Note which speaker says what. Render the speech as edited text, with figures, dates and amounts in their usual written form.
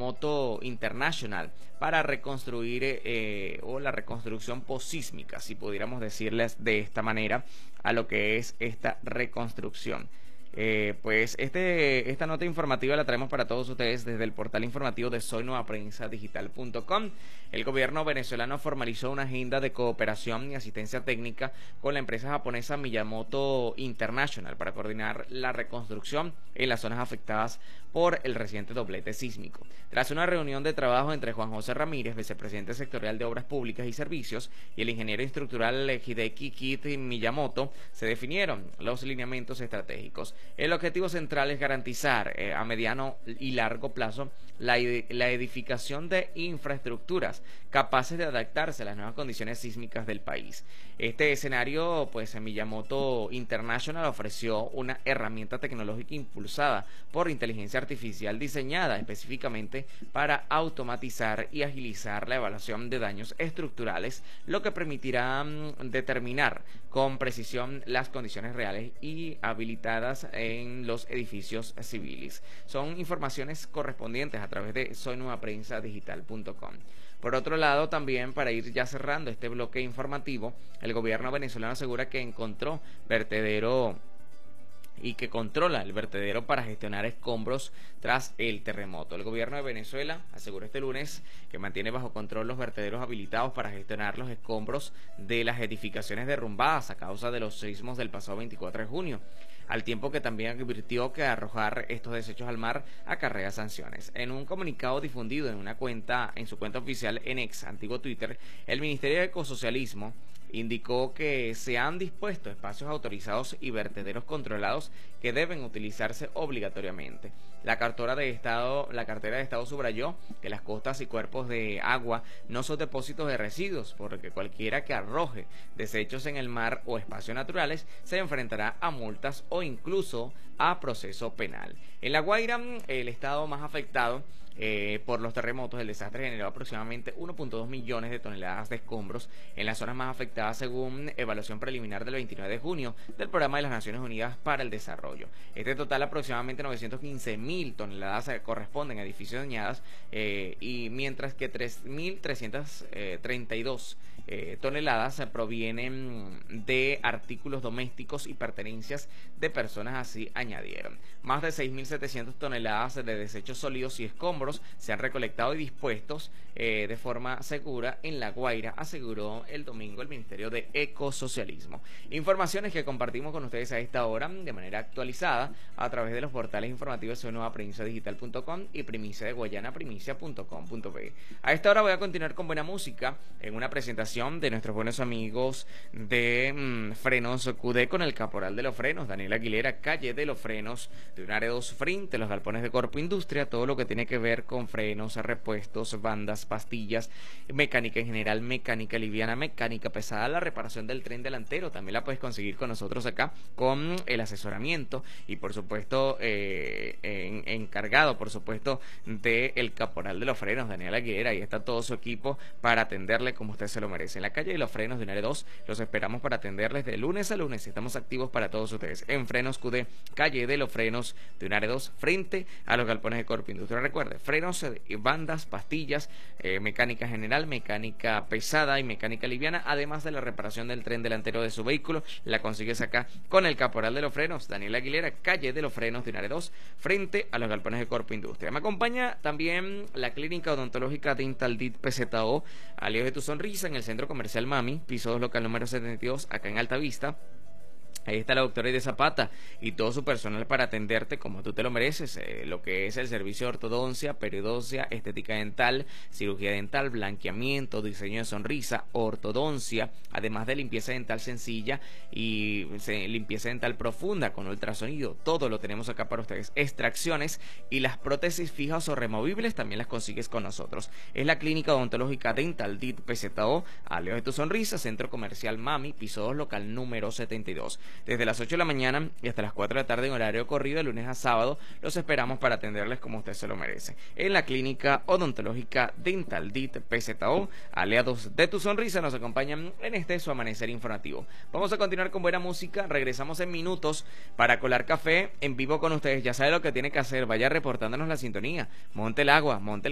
Speaker 1: Miyamoto International para reconstruir o la reconstrucción posísmica, si pudiéramos decirles de esta manera, a lo que es esta reconstrucción. Pues esta nota informativa la traemos para todos ustedes desde el portal informativo de soynuevaprensa.digital.com. El gobierno venezolano formalizó una agenda de cooperación y asistencia técnica con la empresa japonesa Miyamoto International para coordinar la reconstrucción en las zonas afectadas por el reciente doblete sísmico. Tras una reunión de trabajo entre Juan José Ramírez, vicepresidente sectorial de Obras Públicas y Servicios, y el ingeniero estructural Hideki Kit Miyamoto, se definieron los lineamientos estratégicos. El objetivo central es garantizar a mediano y largo plazo la edificación de infraestructuras capaces de adaptarse a las nuevas condiciones sísmicas del país. Este escenario, pues Miyamoto International ofreció una herramienta tecnológica impulsada por inteligencia artificial diseñada específicamente para automatizar y agilizar la evaluación de daños estructurales, lo que permitirá determinar con precisión las condiciones reales y habilitadas en los edificios civiles. Son informaciones correspondientes a través de soynuevaprensa.digital.com. Por otro lado, también para ir ya cerrando este bloque informativo, el gobierno venezolano asegura que encontró vertedero y que controla el vertedero para gestionar escombros tras el terremoto. El gobierno de Venezuela aseguró este lunes que mantiene bajo control los vertederos habilitados para gestionar los escombros de las edificaciones derrumbadas a causa de los sismos del pasado 24 de junio, al tiempo que también advirtió que arrojar estos desechos al mar acarrea sanciones. En un comunicado difundido en su cuenta oficial en X, antiguo Twitter, el Ministerio de Ecosocialismo indicó que se han dispuesto espacios autorizados y vertederos controlados que deben utilizarse obligatoriamente. La cartera de Estado subrayó que las costas y cuerpos de agua no son depósitos de residuos, por lo que cualquiera que arroje desechos en el mar o espacios naturales se enfrentará a multas o incluso a proceso penal. En La Guaira, el estado más afectado por los terremotos, el desastre generó aproximadamente 1.2 millones de toneladas de escombros en las zonas más afectadas, según evaluación preliminar del 29 de junio del Programa de las Naciones Unidas para el Desarrollo. Este total, aproximadamente 915.000 toneladas, corresponden a edificios dañados, y mientras que 3.332 toneladas provienen de artículos domésticos y pertenencias de personas, así añadieron. Más de 6.700 toneladas de desechos sólidos y escombros se han recolectado y dispuestos de forma segura en La Guaira, aseguró el domingo el Ministerio de Ecosocialismo. Informaciones que compartimos con ustedes a esta hora de manera actualizada a través de los portales informativos de nuevaprensa.digital.com y Primicia de Guayana, primicia.com.be. A esta hora voy a continuar con buena música en una presentación de nuestros buenos amigos de Frenos QD con el caporal de los frenos, Daniel Aguilera, calle de los frenos de un área 2 frente a los galpones de Corpo Industria, todo lo que tiene que ver con frenos, repuestos, bandas, pastillas, mecánica en general, mecánica liviana, mecánica pesada, la reparación del tren delantero, también la puedes conseguir con nosotros acá con el asesoramiento y por supuesto encargado por supuesto del caporal de los frenos, Daniel Aguilera. Ahí está todo su equipo para atenderle como usted se lo merece. En la calle de los frenos de un área 2 los esperamos para atenderles de lunes a lunes. Estamos activos para todos ustedes en Frenos QD, calle de los frenos de un área 2 frente a los galpones de Corpo Industria. Recuerde, frenos, bandas, pastillas, mecánica general, mecánica pesada y mecánica liviana, además de la reparación del tren delantero de su vehículo, la consigues acá con el caporal de los frenos, Daniel Aguilera, calle de los frenos de un área 2 frente a los galpones de Corpo Industria. Me acompaña también la clínica odontológica Dental DIT PZO, aliados de tu sonrisa, en el centro comercial Mami, piso 2, local número 72, acá en Altavista. Ahí está la doctora Ide Zapata y todo su personal para atenderte como tú te lo mereces, lo que es el servicio de ortodoncia, periodoncia, estética dental, cirugía dental, blanqueamiento, diseño de sonrisa, ortodoncia, además de limpieza dental sencilla y limpieza dental profunda con ultrasonido. Todo lo tenemos acá para ustedes. Extracciones y las prótesis fijas o removibles también las consigues con nosotros. Es la clínica odontológica Dental DIT PZO, aliados de tu sonrisa, centro comercial Mami, piso 2, local número 72. Desde las 8 de la mañana y hasta las 4 de la tarde en horario corrido, de lunes a sábado, los esperamos para atenderles como usted se lo merece. En la clínica odontológica Dental DIT PZO, aliados de tu sonrisa, nos acompañan en este su amanecer informativo. Vamos a continuar con buena música, regresamos en minutos para colar café en vivo con ustedes. Ya sabe lo que tiene que hacer, vaya reportándonos la sintonía, monte el agua, monte el